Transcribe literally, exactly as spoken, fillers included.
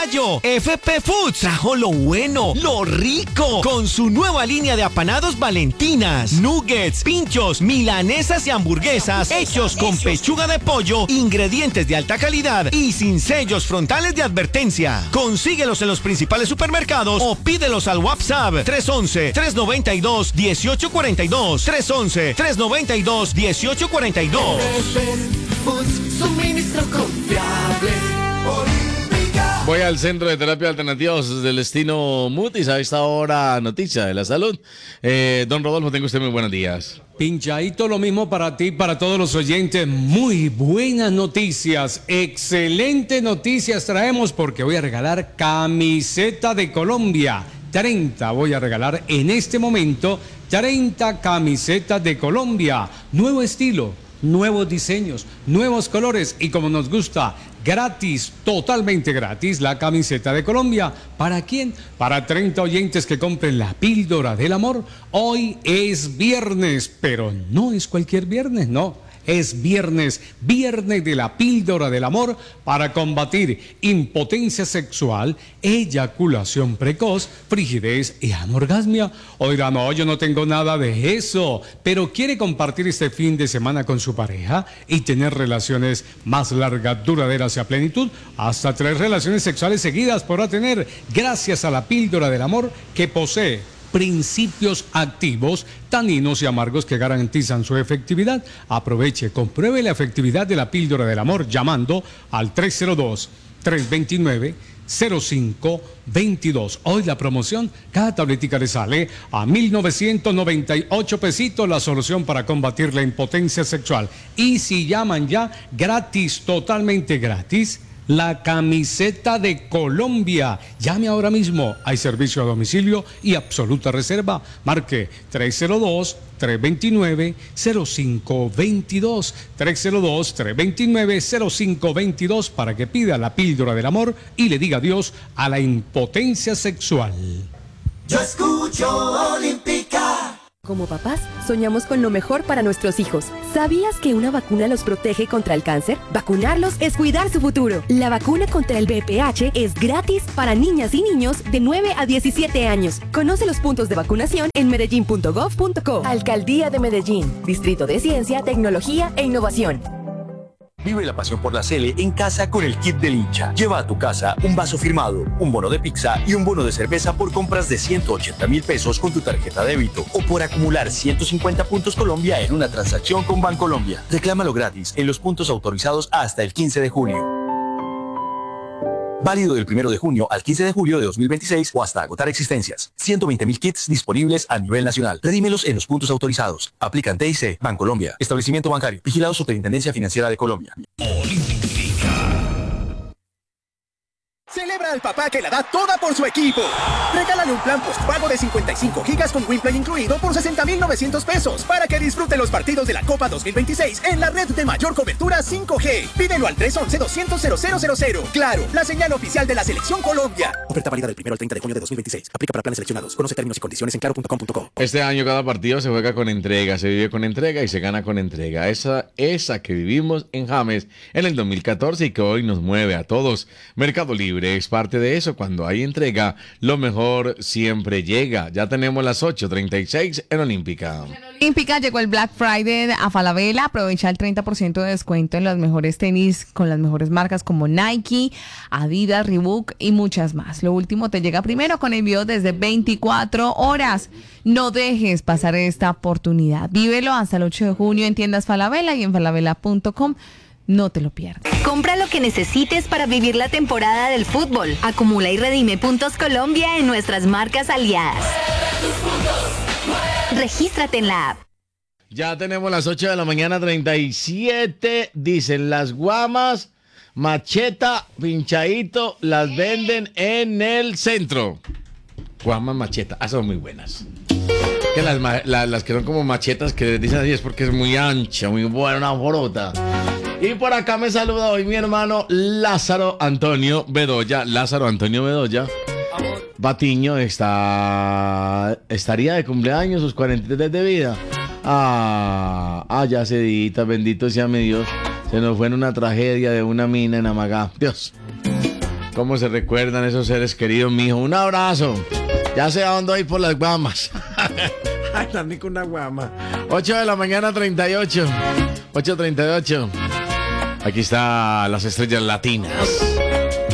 F P Foods trajo lo bueno, lo rico, con su nueva línea de apanados Valentinas, nuggets, pinchos, milanesas y hamburguesas hechos con pechuga de pollo, ingredientes de alta calidad y sin sellos frontales de advertencia. Consíguelos en los principales supermercados o pídelos al WhatsApp tres once, tres noventa y dos, dieciocho cuarenta y dos, tres once, tres noventa y dos, dieciocho cuarenta y dos. F P Foods, suministro confiable. Voy al Centro de Terapia Alternativa del Destino Mutis. A esta hora, noticia de la salud. Eh, don Rodolfo, tenga usted muy buenos días. Pinchadito, lo mismo para ti, para todos los oyentes. Muy buenas noticias, excelentes noticias traemos porque voy a regalar camiseta de Colombia. treinta voy a regalar en este momento, treinta camisetas de Colombia. Nuevo estilo, nuevos diseños, nuevos colores y como nos gusta, gratis, totalmente gratis, la camiseta de Colombia. ¿Para quién? Para treinta oyentes que compren la píldora del amor. Hoy es viernes, pero no es cualquier viernes, no. Es viernes, viernes de la píldora del amor para combatir impotencia sexual, eyaculación precoz, frigidez y anorgasmia. Oiga, no, yo no tengo nada de eso, pero quiere compartir este fin de semana con su pareja y tener relaciones más largas, duraderas y a plenitud. Hasta tres relaciones sexuales seguidas podrá tener gracias a la píldora del amor que posee principios activos, taninos y amargos que garantizan su efectividad. Aproveche, compruebe la efectividad de la píldora del amor llamando al tres cero dos, tres dos nueve, cero cinco dos dos. Hoy la promoción, cada tabletica le sale a mil novecientos noventa y ocho pesitos, la solución para combatir la impotencia sexual. Y si llaman ya, gratis, totalmente gratis, la camiseta de Colombia. Llame ahora mismo. Hay servicio a domicilio y absoluta reserva. Marque tres cero dos, tres dos nueve, cero cinco dos dos. tres cero dos, tres dos nueve, cero cinco dos dos para que pida la píldora del amor y le diga adiós a la impotencia sexual. Yo escucho Olímpica. Como papás, soñamos con lo mejor para nuestros hijos. ¿Sabías que una vacuna los protege contra el cáncer? Vacunarlos es cuidar su futuro. La vacuna contra el V I H es gratis para niñas y niños de nueve a diecisiete años. Conoce los puntos de vacunación en medellín punto gov punto co. Alcaldía de Medellín, Distrito de Ciencia, Tecnología e Innovación. Vive la pasión por la Sele en casa con el kit del hincha. Lleva a tu casa un vaso firmado, un bono de pizza y un bono de cerveza por compras de ciento ochenta mil pesos con tu tarjeta débito o por acumular ciento cincuenta puntos Colombia en una transacción con Bancolombia. Reclámalo gratis en los puntos autorizados hasta el quince de junio. Válido del primero de junio al quince de julio de dos mil veintiséis o hasta agotar existencias. ciento veinte mil kits disponibles a nivel nacional. Redímelos en los puntos autorizados. Aplican T I C, Bancolombia. Establecimiento bancario. Vigilado Superintendencia Financiera de Colombia. Celebra al papá que la da toda por su equipo. Regálale un plan postpago de cincuenta y cinco gigas con WinPlay incluido por sesenta mil novecientos pesos para que disfrute los partidos de la Copa dos mil veintiséis en la red de mayor cobertura cinco G. Pídelo al tres once, doscientos, cero cero cero cero. Claro, la señal oficial de la Selección Colombia. Oferta válida del primero al treinta de junio de dos mil veintiséis. Aplica para planes seleccionados. Conoce términos y condiciones en claro punto com punto co. Este año cada partido se juega con entrega, se vive con entrega y se gana con entrega. Esa, esa que vivimos en James en el dos mil catorce y que hoy nos mueve a todos. Mercado Libre es parte de eso. Cuando hay entrega, lo mejor siempre llega. Ya tenemos las ocho treinta y seis en Olímpica. En Olímpica llegó el Black Friday a Falabella. Aprovecha el treinta por ciento de descuento en los mejores tenis con las mejores marcas como Nike, Adidas, Reebok y muchas más. Lo último te llega primero con envío desde veinticuatro horas. No dejes pasar esta oportunidad. Vívelo hasta el ocho de junio en tiendas Falabella y en falabella punto com. No te lo pierdas. Compra lo que necesites para vivir la temporada del fútbol. Acumula y redime puntos Colombia en nuestras marcas aliadas. Regístrate en la app. Ya tenemos las ocho de la mañana, treinta y siete. Dicen las guamas, macheta, pinchadito, las venden en el centro. Guamas, macheta, ah, son muy buenas. Que las, la, las que son como machetas que dicen así es porque es muy ancha, muy buena, una borota. Y por acá me saluda hoy mi hermano Lázaro Antonio Bedoya. Lázaro Antonio Bedoya Batiño está, estaría de cumpleaños, sus cuarenta y tres de vida. Ah, ah, ya cedita, bendito sea mi Dios. Se nos fue en una tragedia de una mina en Amagá. Dios. ¿Cómo se recuerdan esos seres queridos, mijo? Un abrazo. Ya sé a dónde ir por las guamas. Ay, tan rico una guama. ocho de la mañana, treinta y ocho. ocho treinta y ocho. Aquí está las estrellas latinas.